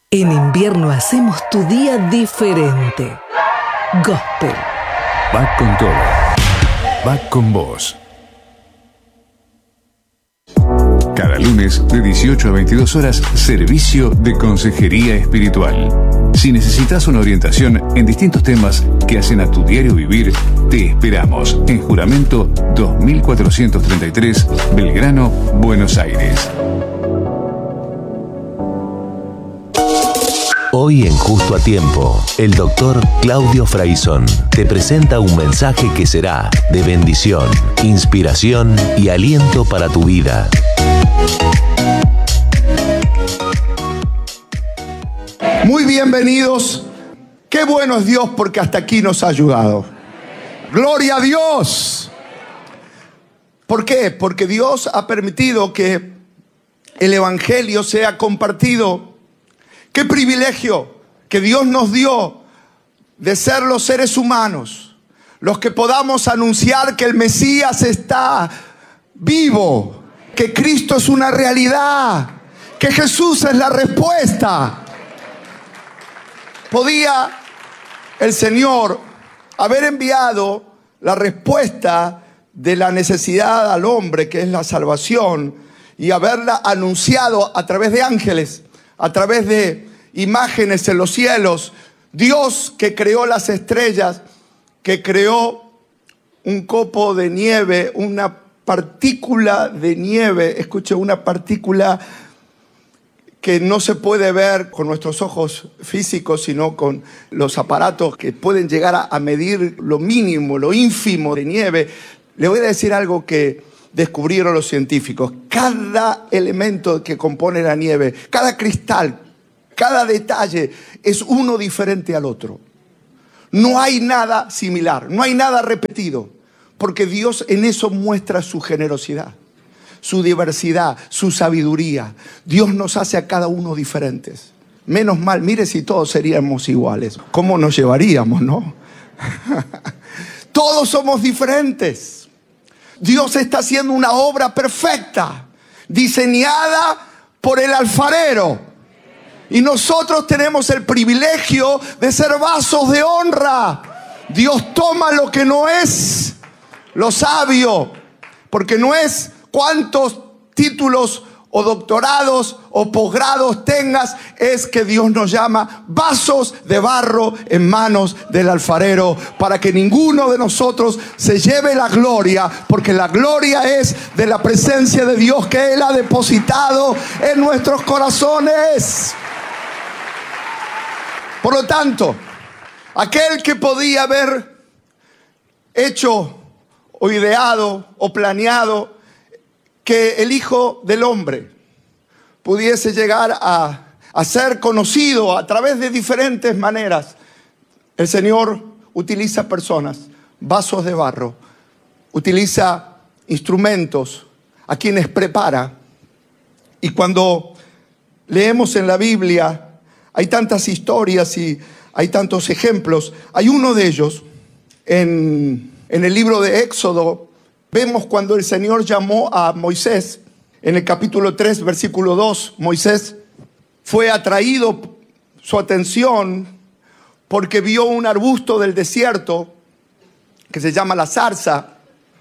En invierno hacemos tu día diferente. Gospel. Va con todo. Va con vos. Cada lunes de 18 a 22 horas, servicio de consejería espiritual. Si necesitas una orientación en distintos temas que hacen a tu diario vivir, te esperamos en Juramento 2433, Belgrano, Buenos Aires. Hoy en Justo a Tiempo, el doctor Claudio Fraizón te presenta un mensaje que será de bendición, inspiración y aliento para tu vida. Muy bienvenidos. Qué bueno es Dios porque hasta aquí nos ha ayudado. ¡Gloria a Dios! ¿Por qué? Porque Dios ha permitido que el Evangelio sea compartido. ¡Qué privilegio que Dios nos dio de ser los seres humanos, los que podamos anunciar que el Mesías está vivo, que Cristo es una realidad, que Jesús es la respuesta! Podía el Señor haber enviado la respuesta de la necesidad al hombre, que es la salvación, y haberla anunciado a través de ángeles, a través de imágenes en los cielos. Dios, que creó las estrellas, que creó un copo de nieve, una partícula de nieve, escuche, una partícula que no se puede ver con nuestros ojos físicos, sino con los aparatos que pueden llegar a medir lo mínimo, lo ínfimo de nieve. Le voy a decir algo que descubrieron los científicos. Cada elemento que compone la nieve, cada cristal, cada detalle es uno diferente al otro. No hay nada similar, no hay nada repetido, porque Dios en eso muestra su generosidad, su diversidad, su sabiduría. Dios nos hace a cada uno diferentes. Menos mal, mire si todos seríamos iguales. ¿Cómo nos llevaríamos, no? Todos somos diferentes. Dios está haciendo una obra perfecta, diseñada por el alfarero. Y nosotros tenemos el privilegio de ser vasos de honra. Dios toma lo que no es lo sabio, porque no es cuántos títulos o doctorados o posgrados tengas, es que Dios nos llama vasos de barro en manos del alfarero, para que ninguno de nosotros se lleve la gloria, porque la gloria es de la presencia de Dios que Él ha depositado en nuestros corazones. Por lo tanto, aquel que podía haber hecho o ideado o planeado que el Hijo del Hombre pudiese llegar a ser conocido a través de diferentes maneras, el Señor utiliza personas, vasos de barro, utiliza instrumentos a quienes prepara. Y cuando leemos en la Biblia, hay tantas historias y hay tantos ejemplos. Hay uno de ellos en el libro de Éxodo. Vemos cuando el Señor llamó a Moisés, en el capítulo 3, versículo 2, Moisés fue atraído su atención porque vio un arbusto del desierto que se llama la zarza,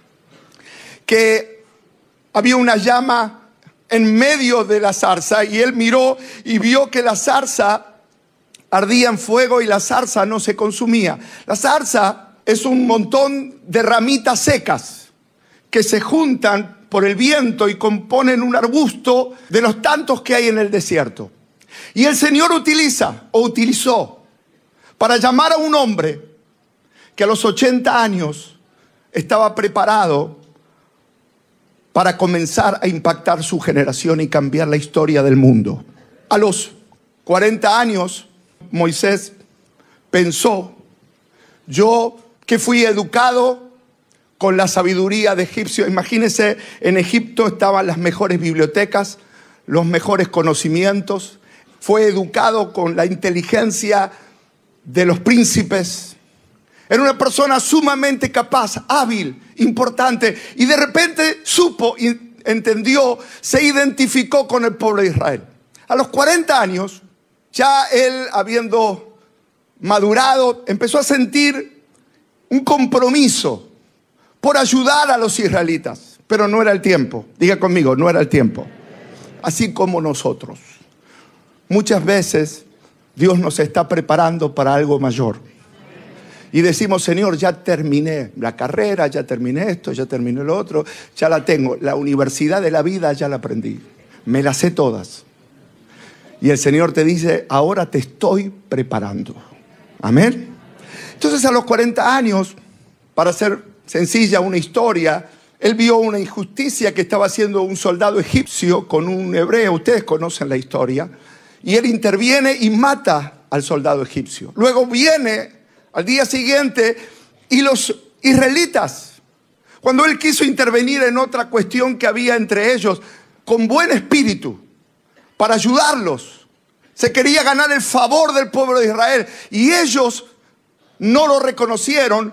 que había una llama en medio de la zarza, y él miró y vio que la zarza ardía en fuego y la zarza no se consumía. La zarza es un montón de ramitas secas que se juntan por el viento y componen un arbusto de los tantos que hay en el desierto. Y el Señor utilizó para llamar a un hombre que a los 80 años estaba preparado para comenzar a impactar su generación y cambiar la historia del mundo. A los 40 años, Moisés pensó: yo que fui educado con la sabiduría de egipcio. Imagínense, en Egipto estaban las mejores bibliotecas, los mejores conocimientos. Fue educado con la inteligencia de los príncipes. Era una persona sumamente capaz, hábil, importante. Y de repente supo, entendió, se identificó con el pueblo de Israel. A los 40 años ya él, habiendo madurado, empezó a sentir un compromiso por ayudar a los israelitas. Pero no era el tiempo. Diga conmigo, no era el tiempo. Así como nosotros. Muchas veces Dios nos está preparando para algo mayor. Y decimos, Señor, ya terminé la carrera, ya terminé esto, ya terminé lo otro, ya la tengo. La universidad de la vida ya la aprendí. Me las sé todas. Y el Señor te dice, ahora te estoy preparando. Amén. Entonces a los 40 años, para hacer sencilla una historia, él vio una injusticia que estaba haciendo un soldado egipcio con un hebreo. Ustedes conocen la historia. Y él interviene y mata al soldado egipcio. Luego viene al día siguiente y los israelitas, cuando él quiso intervenir en otra cuestión que había entre ellos, con buen espíritu, para ayudarlos, se quería ganar el favor del pueblo de Israel. Y ellos no lo reconocieron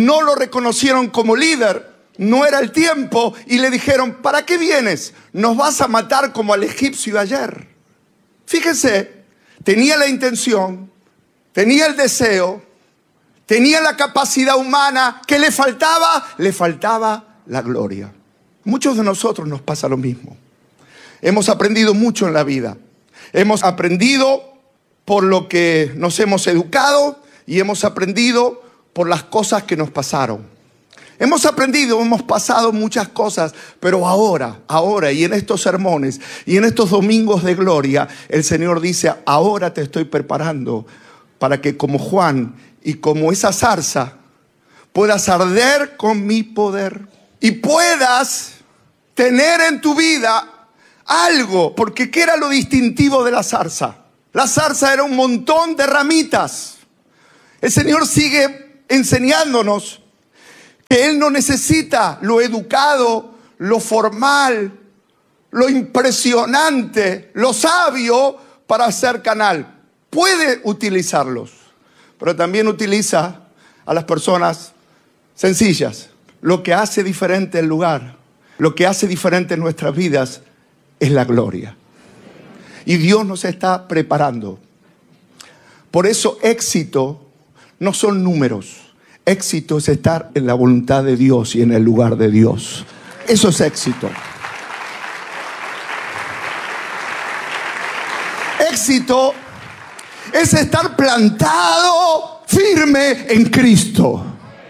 como líder. No era el tiempo y le dijeron, ¿para qué vienes? Nos vas a matar como al egipcio ayer. Fíjense, tenía la intención, tenía el deseo, tenía la capacidad humana. ¿Qué le faltaba? Le faltaba la gloria. Muchos de nosotros nos pasa lo mismo. Hemos aprendido mucho en la vida. Hemos aprendido por lo que nos hemos educado y hemos aprendido por las cosas que nos pasaron. Hemos aprendido, hemos pasado muchas cosas, pero ahora, y en estos sermones, y en estos domingos de gloria, el Señor dice, ahora te estoy preparando para que como Juan y como esa zarza, puedas arder con mi poder y puedas tener en tu vida algo, porque ¿qué era lo distintivo de la zarza? La zarza era un montón de ramitas. El Señor sigue enseñándonos que Él no necesita lo educado, lo formal, lo impresionante, lo sabio para hacer canal. Puede utilizarlos, pero también utiliza a las personas sencillas. Lo que hace diferente el lugar, lo que hace diferente en nuestras vidas es la gloria. Y Dios nos está preparando. Por eso éxito no son números. Éxito es estar en la voluntad de Dios y en el lugar de Dios. Eso es éxito. Éxito es estar plantado firme en Cristo.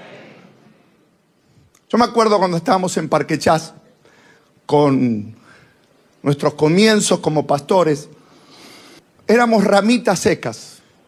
Yo me acuerdo cuando estábamos en Parque Chas, con nuestros comienzos como pastores, éramos ramitas secas.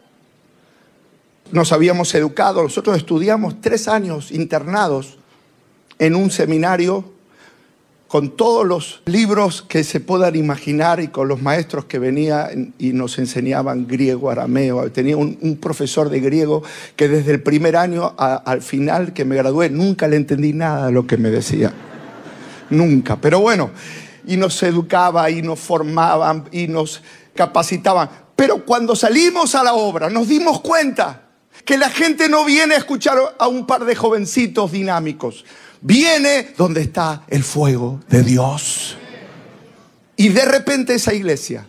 Nos habíamos educado, nosotros estudiamos 3 años internados en un seminario con todos los libros que se puedan imaginar y con los maestros que venían y nos enseñaban griego, arameo. Tenía un profesor de griego que desde el primer año al final que me gradué nunca le entendí nada de lo que me decía. Nunca, pero bueno, y nos educaba y nos formaban y nos capacitaban. Pero cuando salimos a la obra nos dimos cuenta que la gente no viene a escuchar a un par de jovencitos dinámicos. Viene donde está el fuego de Dios. Y de repente esa iglesia,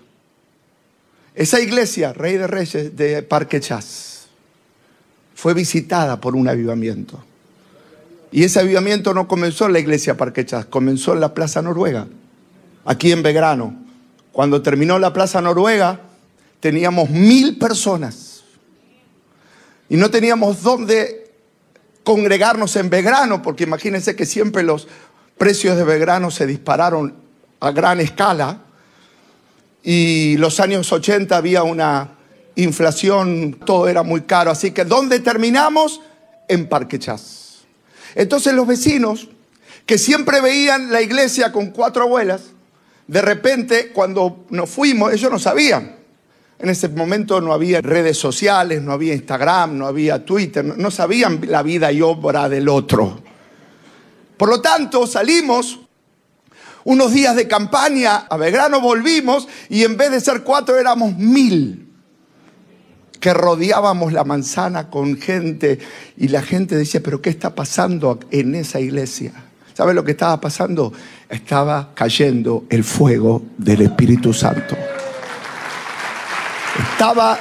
Rey de Reyes de Parque Chas, fue visitada por un avivamiento. Y ese avivamiento no comenzó en la iglesia Parque Chas, comenzó en la Plaza Noruega, aquí en Belgrano. Cuando terminó la Plaza Noruega, teníamos 1000 personas. Y no teníamos dónde congregarnos en Belgrano, porque imagínense que siempre los precios de Belgrano se dispararon a gran escala. Y los años 80 había una inflación, todo era muy caro. Así que ¿dónde terminamos? En Parque Chas. Entonces los vecinos, que siempre veían la iglesia con 4 abuelas, de repente cuando nos fuimos, ellos no sabían. En ese momento no había redes sociales, no había Instagram, no había Twitter, no sabían la vida y obra del otro. Por lo tanto, salimos unos días de campaña a Belgrano, volvimos y en vez de ser 4 éramos 1000 que rodeábamos la manzana con gente y la gente decía, ¿pero qué está pasando en esa iglesia? ¿Sabes lo que estaba pasando? Estaba cayendo el fuego del Espíritu Santo. Estaba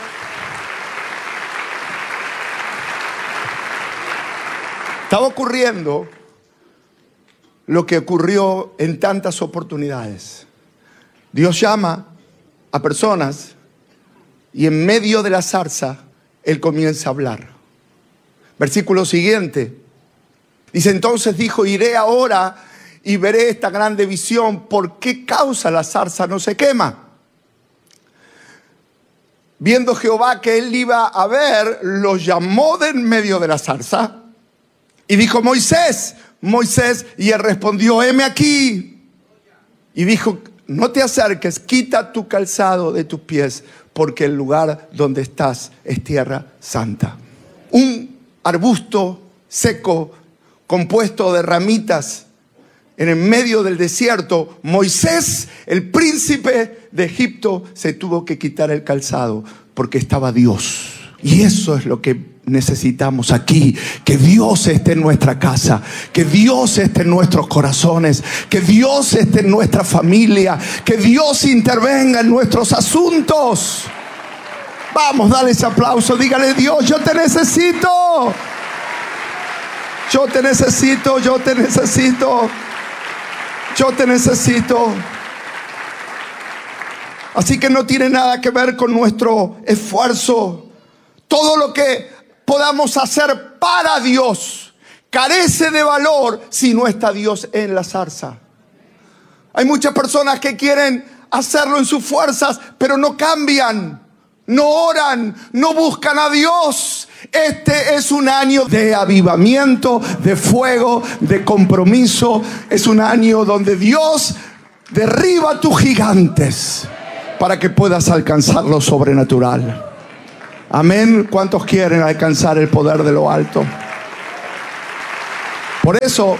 ocurriendo lo que ocurrió en tantas oportunidades. Dios llama a personas y en medio de la zarza Él comienza a hablar. Versículo siguiente. Dice, entonces dijo, iré ahora y veré esta grande visión. ¿Por qué causa la zarza no se quema? Viendo Jehová que él iba a ver, lo llamó de en medio de la zarza y dijo, Moisés, Moisés, y él respondió, heme aquí. Y dijo, no te acerques, quita tu calzado de tus pies, porque el lugar donde estás es tierra santa. Un arbusto seco, compuesto de ramitas, en el medio del desierto, Moisés, el príncipe de Egipto, se tuvo que quitar el calzado porque estaba Dios. Y eso es lo que necesitamos aquí, que Dios esté en nuestra casa, que Dios esté en nuestros corazones, que Dios esté en nuestra familia, que Dios intervenga en nuestros asuntos. Vamos, dale ese aplauso, dígale, Dios, yo te necesito. Yo te necesito, yo te necesito. Yo te necesito. Así que no tiene nada que ver con nuestro esfuerzo. Todo lo que podamos hacer para Dios carece de valor si no está Dios en la zarza. Hay muchas personas que quieren hacerlo en sus fuerzas, pero no cambian, no oran, no buscan a Dios. Este es un año de avivamiento, de fuego, de compromiso. Es un año donde Dios derriba tus gigantes para que puedas alcanzar lo sobrenatural. Amén. ¿Cuántos quieren alcanzar el poder de lo alto? Por eso,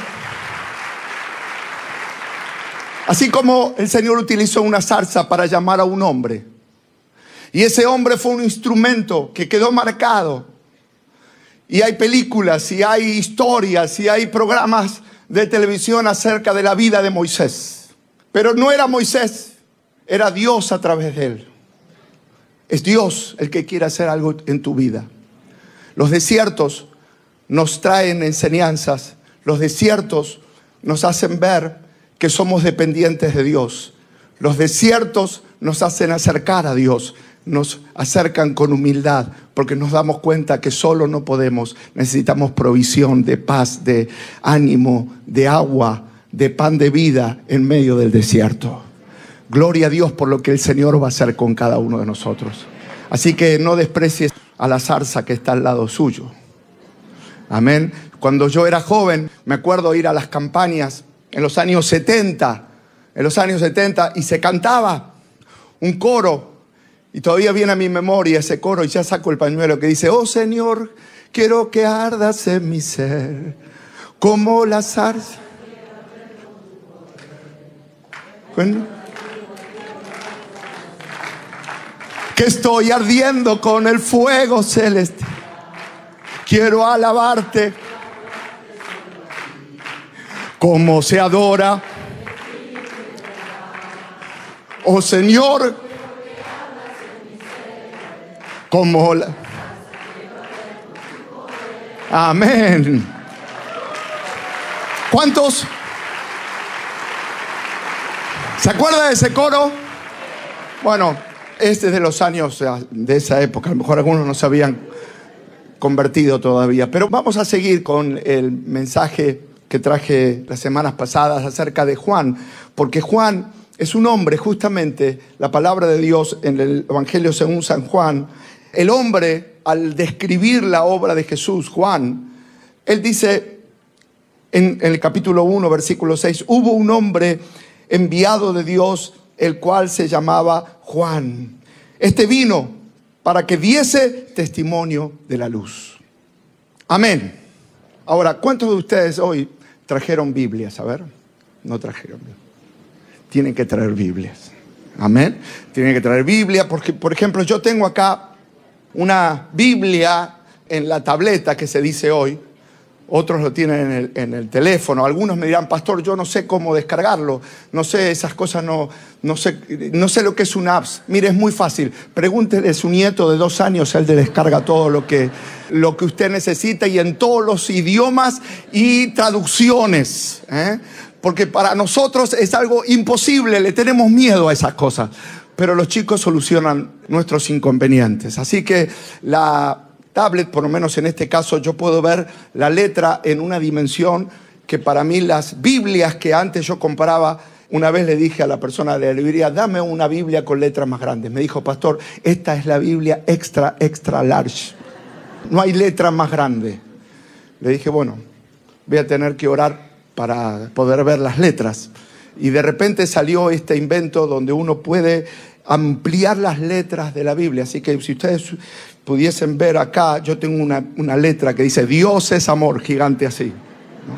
así como el Señor utilizó una zarza para llamar a un hombre, y ese hombre fue un instrumento que quedó marcado, y hay películas, y hay historias, y hay programas de televisión acerca de la vida de Moisés. Pero no era Moisés, era Dios a través de él. Es Dios el que quiere hacer algo en tu vida. Los desiertos nos traen enseñanzas. Los desiertos nos hacen ver que somos dependientes de Dios. Los desiertos nos hacen acercar a Dios. Nos acercan con humildad porque nos damos cuenta que solo no podemos. Necesitamos provisión de paz, de ánimo, de agua, de pan de vida en medio del desierto. Gloria a Dios por lo que el Señor va a hacer con cada uno de nosotros. Así que no desprecies a la zarza que está al lado suyo. Amén. Cuando yo era joven, me acuerdo ir a las campañas en los años 70. Y se cantaba un coro. Y todavía viene a mi memoria ese coro, y ya saco el pañuelo, que dice, oh Señor, quiero que ardas en mi ser, como la zarza. Bueno, que estoy ardiendo con el fuego celeste. Quiero alabarte como se adora. Oh Señor, como la... Amén. ¿Cuántos se acuerdan de ese coro? Bueno, este es de los años de esa época. A lo mejor algunos no se habían convertido todavía. Pero vamos a seguir con el mensaje que traje las semanas pasadas acerca de Juan. Porque Juan es un hombre, justamente, la palabra de Dios en el Evangelio según San Juan. El hombre, al describir la obra de Jesús, Juan, él dice en el capítulo 1, versículo 6, hubo un hombre enviado de Dios, el cual se llamaba Juan. Este vino para que diese testimonio de la luz. Amén. Ahora, ¿cuántos de ustedes hoy trajeron Biblias? A ver, no trajeron. Tienen que traer Biblias. Amén. Tienen que traer Biblia porque, por ejemplo, yo tengo acá una Biblia en la tableta que se dice hoy, Otros lo tienen en el teléfono. Algunos me dirán, pastor, yo no sé cómo descargarlo. No sé, esas cosas no sé lo que es una app. Mire, es muy fácil. Pregúntele a su nieto de 2 años, él le descarga todo lo que usted necesita y en todos los idiomas y traducciones. Porque para nosotros es algo imposible, le tenemos miedo a esas cosas. Pero los chicos solucionan nuestros inconvenientes. Así que la tablet, por lo menos en este caso, yo puedo ver la letra en una dimensión que para mí las Biblias que antes yo compraba, una vez le dije a la persona de la librería, dame una Biblia con letras más grandes. Me dijo, pastor, esta es la Biblia extra large. No hay letra más grande. Le dije, bueno, voy a tener que orar para poder ver las letras. Y de repente salió este invento donde uno puede ampliar las letras de la Biblia. Así que si ustedes pudiesen ver acá, yo tengo una letra que dice Dios es amor, gigante así, ¿no?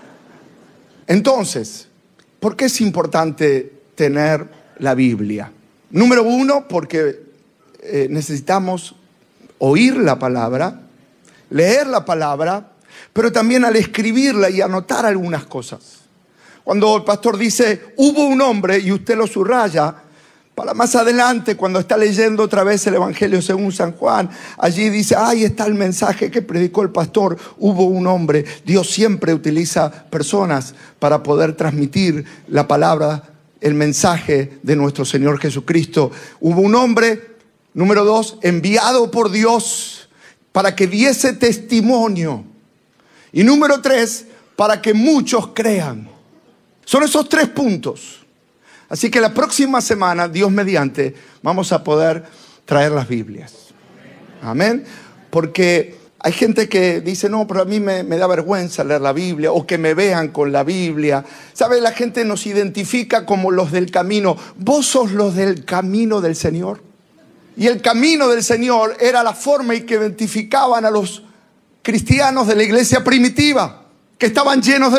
Entonces, ¿por qué es importante tener la Biblia? Número 1, porque necesitamos oír la palabra, leer la palabra, pero también al escribirla y anotar algunas cosas. Cuando el pastor dice, hubo un hombre, y usted lo subraya, para más adelante, cuando está leyendo otra vez el Evangelio según San Juan, allí dice, ahí está el mensaje que predicó el pastor, hubo un hombre. Dios siempre utiliza personas para poder transmitir la palabra, el mensaje de nuestro Señor Jesucristo. Hubo un hombre, número 2, enviado por Dios para que diese testimonio. Y número 3, para que muchos crean. Son esos 3 puntos. Así que la próxima semana, Dios mediante, vamos a poder traer las Biblias. Amén. Porque hay gente que dice, no, pero a mí me da vergüenza leer la Biblia, o que me vean con la Biblia. ¿Sabe? La gente nos identifica como los del camino. ¿Vos sos los del camino del Señor? Y el camino del Señor era la forma en que identificaban a los cristianos de la iglesia primitiva, que estaban llenos de